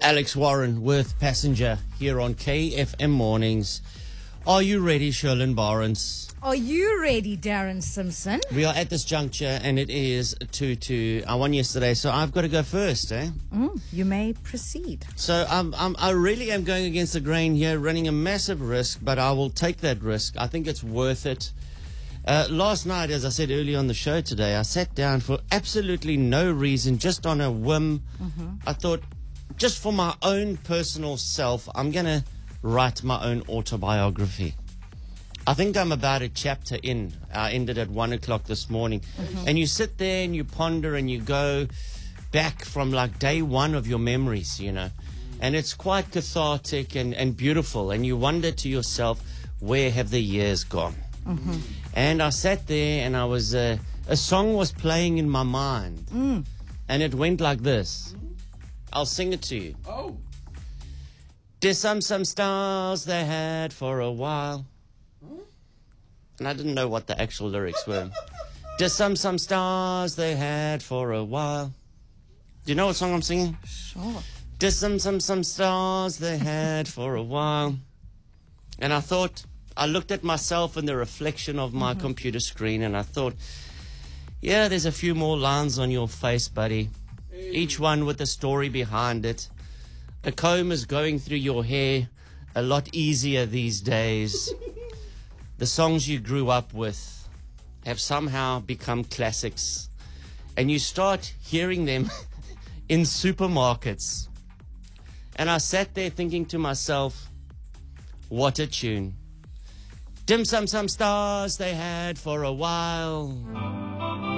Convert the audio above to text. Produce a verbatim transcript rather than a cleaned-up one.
Alex Warren with Passenger here on K F M Mornings. Are you ready, Sherlyn Barnes? Are you ready, Darren Simpson? We are at this juncture and it is two two. I won yesterday, so I've got to go first, eh? Mm, you may proceed. So um, um, I really am going against the grain here, running a massive risk, but I will take that risk. I think it's worth it. Uh, last night, as I said earlier on the show today, I sat down for absolutely no reason, just on a whim. Mm-hmm. I thought, just for my own personal self, I'm going to write my own autobiography. I think I'm about a chapter in. I ended at one o'clock this morning. Mm-hmm. And you sit there and you ponder and you go back from like day one of your memories, you know. And it's quite cathartic and, and beautiful. And you wonder to yourself, where have the years gone? Mm-hmm. And I sat there and I was, uh, a song was playing in my mind. Mm. And it went like this. I'll sing it to you. Oh. There's some, some stars they had for a while. And I didn't know what the actual lyrics were. There's some, some stars they had for a while. Do you know what song I'm singing? Sure. There's some, some, some stars they had for a while. And I thought, I looked at myself in the reflection of my mm-hmm. computer screen and I thought, yeah, there's a few more lines on your face, buddy. Each one with a story behind it. A comb is going through your hair a lot easier these days. The songs you grew up with have somehow become classics. And you start hearing them in supermarkets. And I sat there thinking to myself, what a tune. Dim sum some stars they had for a while.